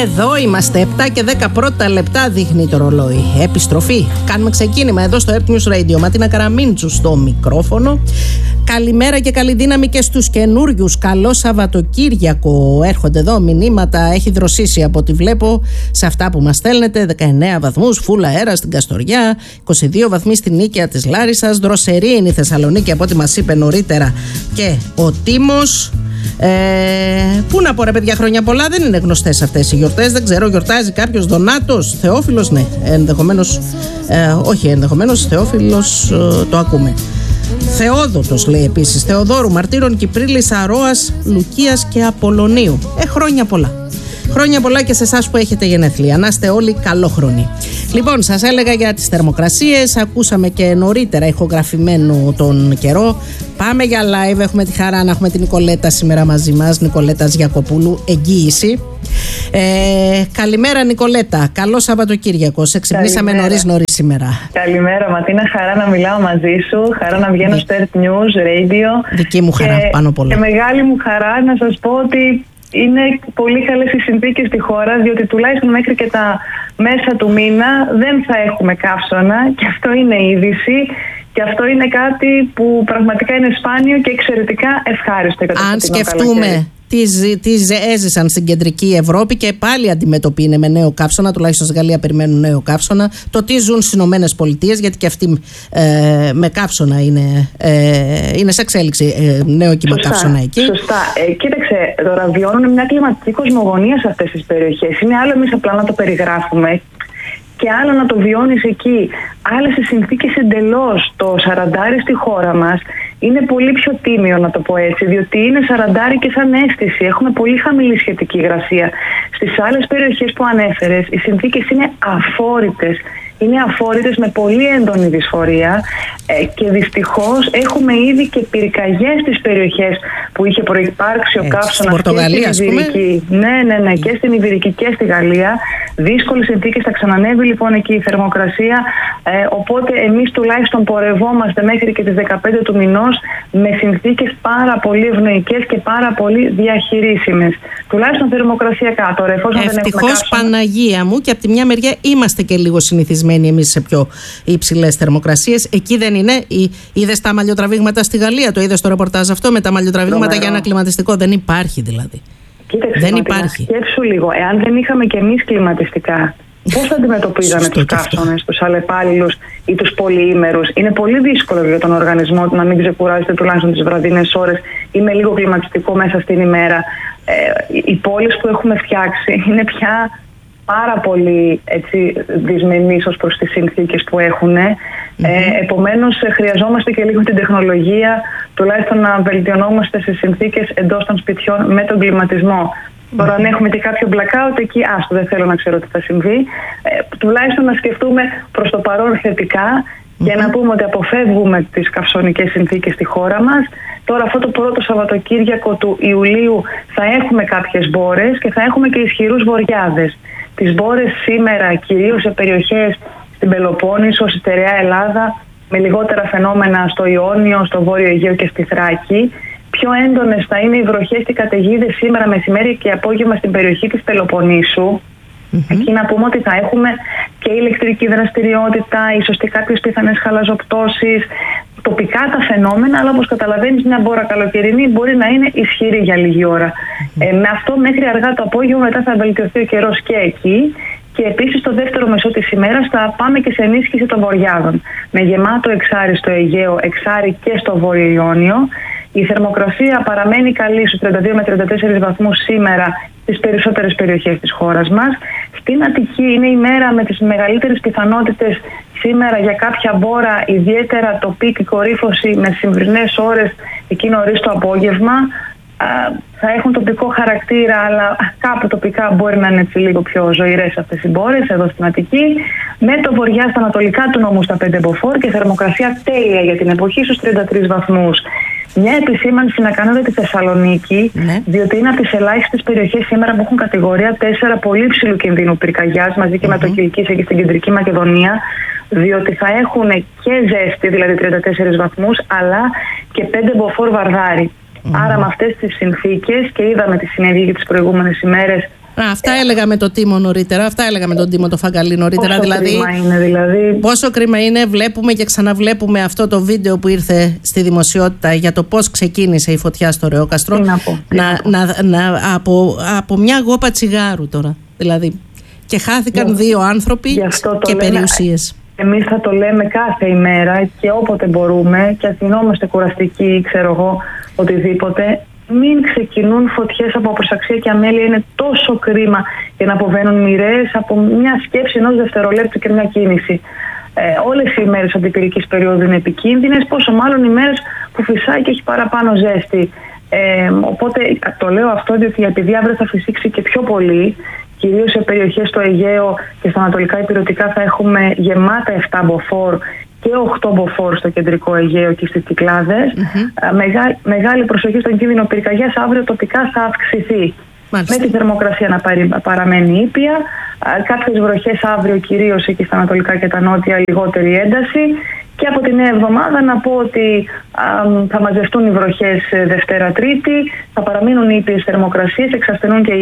Εδώ είμαστε, 7 και 10 πρώτα λεπτά δείχνει το ρολόι. Επιστροφή. Κάνουμε ξεκίνημα εδώ στο Earth News Radio. Ματίνα Καραμίντσου στο μικρόφωνο. Καλημέρα και καλή δύναμη και στους καινούριους. Καλό Σαββατοκύριακο. Έρχονται εδώ μηνύματα. Έχει δροσίσει από ό,τι βλέπω σε αυτά που μας στέλνετε. 19 βαθμούς, φούλα αέρα στην Καστοριά. 22 βαθμοί στην Νίκαια της Λάρισσας. Δροσερή είναι η Θεσσαλονίκη από ό,τι μας είπε νωρίτερα και ο Τίμος. Πού να πω ρε παιδιά, χρόνια πολλά, δεν είναι γνωστές αυτές οι γιορτές. Δεν ξέρω, γιορτάζει κάποιος Δονάτος, Θεόφιλος, ναι, ενδεχομένως, όχι ενδεχομένως, Θεόφιλος το ακούμε. Θεόδωτος λέει επίσης, Θεοδόρου, Μαρτύρων, Κυπρίλης, Αρρώας, Λουκίας και Απολωνίου. Χρόνια πολλά. Χρόνια πολλά και σε εσάς που έχετε γενέθλια. Να είστε όλοι καλόχρονοι. Λοιπόν, σας έλεγα για τις θερμοκρασίες. Ακούσαμε και νωρίτερα ηχογραφημένο τον καιρό. Πάμε για live. Έχουμε τη χαρά να έχουμε την Νικολέτα σήμερα μαζί μας. Νικολέτα Γιακοπούλου, εγγύηση. Καλημέρα Νικολέτα. Καλό Σαββατοκύριακο. Σε ξυπνήσαμε νωρίς σήμερα. Καλημέρα Ματίνα. Χαρά να μιλάω μαζί σου. Χαρά να βγαίνω στο Earth News Radio. Δική μου χαρά πάνω απ' όλα. Και μεγάλη μου χαρά να σας πω ότι είναι πολύ καλές οι συνθήκες στη χώρα, διότι τουλάχιστον μέχρι και τα μέσα του μήνα δεν θα έχουμε καύσωνα και αυτό είναι είδηση και αυτό είναι κάτι που πραγματικά είναι σπάνιο και εξαιρετικά ευχάριστο. Αν σκεφτούμε τι έζησαν στην κεντρική Ευρώπη και πάλι αντιμετωπίζουν με νέο καύσωνα, τουλάχιστον στη Γαλλία περιμένουν νέο καύσωνα, το τι ζουν στις Ηνωμένες Πολιτείες, γιατί και αυτοί με καύσωνα είναι σε εξέλιξη, νέο κύμα καύσωνα εκεί. Σωστά. Κοίταξε, τώρα βιώνουν μια κλιματική κοσμογονία σε αυτές τις περιοχές. Είναι άλλο εμείς απλά να το περιγράφουμε και άλλο να το βιώνεις εκεί. Άλλες οι συνθήκες εντελώς. Το σαραντάρι στη χώρα μας είναι πολύ πιο τίμιο, να το πω έτσι, διότι είναι σαραντάρι και σαν αίσθηση. Έχουμε πολύ χαμηλή σχετική υγρασία. Στις άλλες περιοχές που ανέφερες, οι συνθήκες είναι αφόρητες. Είναι αφόρητες με πολύ έντονη δυσφορία και δυστυχώς έχουμε ήδη και πυρκαγιές στις περιοχές που είχε προϋπάρξει ο καύσωνας και στην Ιβηρική. Ναι, και στην Ιβηρική και στη Γαλλία. Δύσκολες συνθήκες, θα ξανανεύει λοιπόν εκεί η θερμοκρασία. Οπότε εμείς τουλάχιστον πορευόμαστε μέχρι και τις 15 του μηνός με συνθήκες πάρα πολύ ευνοϊκές και πάρα πολύ διαχειρίσιμες. Τουλάχιστον θερμοκρασιακά τώρα. Ευτυχώς Παναγία μου, και από τη μια μεριά είμαστε και λίγο συνηθισμένοι εμείς σε πιο υψηλές θερμοκρασίες. Εκεί δεν είναι. Είδες τα μαλλιοτραβήγματα στη Γαλλία, το είδες στο ρεπορτάζ αυτό με τα μαλλιοτραβήγματα για ένα κλιματιστικό? Δεν υπάρχει δηλαδή. Κοίταξε, δεν υπάρχει. Σκέψου λίγο, εάν δεν είχαμε κι εμείς κλιματιστικά, πώς θα αντιμετωπίζαμε τους καύσωνες, τους αλλεπάλληλους ή τους πολυήμερους? Είναι πολύ δύσκολο για τον οργανισμό να μην ξεκουράζεται τουλάχιστον τις βραδινές ώρες ή με λίγο κλιματιστικό μέσα στην ημέρα. Οι πόλεις που έχουμε φτιάξει είναι πια πάρα πολύ δυσμενείς ως προς τις συνθήκες που έχουν. Επομένως χρειαζόμαστε και λίγο την τεχνολογία, τουλάχιστον να βελτιωνόμαστε σε συνθήκες εντός των σπιτιών με τον κλιματισμό. Τώρα αν έχουμε και κάποιο blackout εκεί, άστο, δεν θέλω να ξέρω τι θα συμβεί. Τουλάχιστον να σκεφτούμε προς το παρόν θετικά για να πούμε ότι αποφεύγουμε τις καυσονικές συνθήκες στη χώρα μας. Τώρα αυτό το πρώτο Σαββατοκύριακο του Ιουλίου θα έχουμε κάποιες μπόρες και θα έχουμε και ισχυρούς βοριάδες. Τις μπόρες σήμερα κυρίως σε περιοχές στην Πελοπόννησο, στη στερεά Ελλάδα, με λιγότερα φαινόμενα στο Ιόνιο, στο Βόρειο Αιγαίο και στη Θράκη. Πιο έντονες θα είναι οι βροχές και καταιγίδες σήμερα μεσημέρι και απόγευμα στην περιοχή της Πελοποννήσου. Εκεί να πούμε ότι θα έχουμε και ηλεκτρική δραστηριότητα, ίσως και κάποιες πιθανές χαλαζοπτώσεις, τοπικά τα φαινόμενα, αλλά όπως καταλαβαίνεις μια μπόρα καλοκαιρινή μπορεί να είναι ισχυρή για λίγη ώρα. Με αυτό μέχρι αργά το απόγευμα μετά θα βελτιωθεί ο καιρός και εκεί. Και επίσης το δεύτερο μεσό της ημέρας θα πάμε και σε ενίσχυση των βοριάδων. Με γεμάτο εξάρι στο Αιγαίο, εξάρι και στο Βόρειο Ιόνιο. Η θερμοκρασία παραμένει καλή στους 32 με 34 βαθμούς σήμερα στις περισσότερες περιοχές της χώρας μας. Στην Αττική είναι η μέρα με τις μεγαλύτερες πιθανότητες σήμερα για κάποια μπόρα, ιδιαίτερα το πικ, η κορύφωση με σημερινές ώρες εκεί νωρίς το απόγευμα. Θα έχουν τοπικό χαρακτήρα, αλλά κάπου τοπικά μπορεί να είναι λίγο πιο ζωηρές αυτές οι μπόρες εδώ στην Αττική. Με το βορειά στα ανατολικά του νόμου στα 5 μποφόρ και θερμοκρασία τέλεια για την εποχή στους 33 βαθμούς. Μια επισήμανση να κάνω για τη Θεσσαλονίκη, διότι είναι από τις ελάχιστες περιοχές σήμερα που έχουν κατηγορία 4 πολύ ψηλού κινδύνου πυρκαγιάς, μαζί και με το Κιλκίσια και στην Κεντρική Μακεδονία, διότι θα έχουν και ζέστη, δηλαδή 34 βαθμούς, αλλά και 5 μποφόρ βαρδάρι. Άρα με αυτές τις συνθήκες, και είδαμε τι συνέβη τις προηγούμενες ημέρες Αυτά έλεγα με το Τίμο νωρίτερα, αυτά έλεγα με τον Τίμο το Φαγκαλί νωρίτερα. Πόσο κρίμα είναι δηλαδή. Πόσο κρίμα είναι, βλέπουμε και ξαναβλέπουμε αυτό το βίντεο που ήρθε στη δημοσιότητα για το πώς ξεκίνησε η φωτιά στο Ρεόκαστρο. Από μια γόπα τσιγάρου τώρα. Δηλαδή. Και χάθηκαν 2 άνθρωποι και περιουσίες. Εμείς θα το λέμε κάθε ημέρα και όποτε μπορούμε και αθηνόμαστε κουραστικοί, ξέρω εγώ, οτιδήποτε. Μην ξεκινούν φωτιές από απροσαξία και αμέλεια. Είναι τόσο κρίμα για να αποβαίνουν μοιραίες από μια σκέψη ενός δευτερολέπτου και μια κίνηση. Όλες οι ημέρες αντιπυρικής περίοδου είναι επικίνδυνες, πόσο μάλλον οι μέρες που φυσάει και έχει παραπάνω ζέστη. Οπότε το λέω αυτό διότι επειδή αύριο θα φυσήξει και πιο πολύ, κυρίως σε περιοχές στο Αιγαίο και στα ανατολικά ηπειρωτικά θα έχουμε γεμάτα 7 μποφόρ και 8 μποφόρ στο κεντρικό Αιγαίο και στις Κυκλάδες. Μεγάλη προσοχή στον κίνδυνο πυρκαγιάς αύριο τοπικά θα αυξηθεί. Μάλιστα. Με τη θερμοκρασία να παραμένει ήπια. Κάποιες βροχές αύριο κυρίως εκεί στα ανατολικά και τα νότια, λιγότερη ένταση. Και από τη νέα εβδομάδα να πω ότι θα μαζευτούν οι βροχές Δευτέρα-Τρίτη, θα παραμείνουν ήπιες θερμοκρασίες, εξασθενούν και οι